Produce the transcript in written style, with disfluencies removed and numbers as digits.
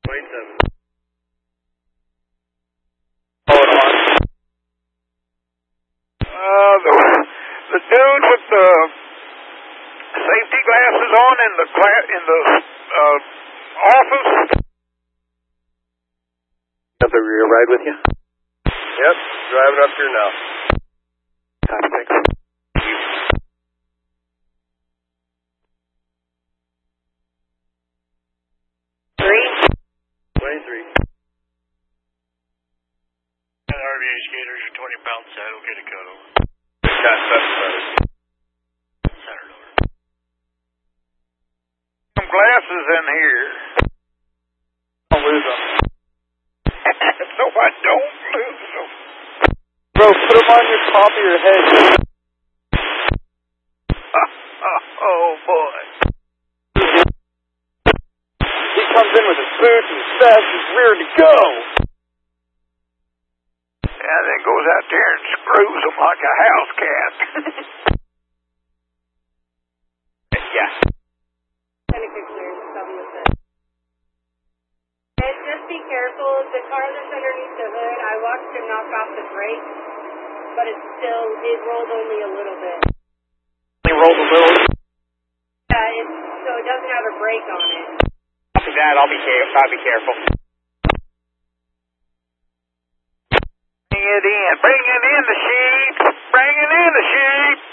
27. Hold on. The dude with the safety glasses on in the office. Have the rear ride with you? Yep, driving up here now. Copy, thanks. 23. RVA skaters are 20-pound saddle, get a cut over. Got centered. Centered over. Some glasses in here. Don't lose them. No, I don't lose them. Bro, put them on your top of your head. Oh, boy. He comes in with his boots and as fast as rear to go. And then goes out there and screws them like a house cat. Yeah. And just be careful. The car that's underneath the hood, I watched him knock off the brake, but it rolled only a little bit. He rolled a little. Yeah, so it doesn't have a brake on it. After that, I'll be careful. Bring it in the sheep. Bring it in the sheep.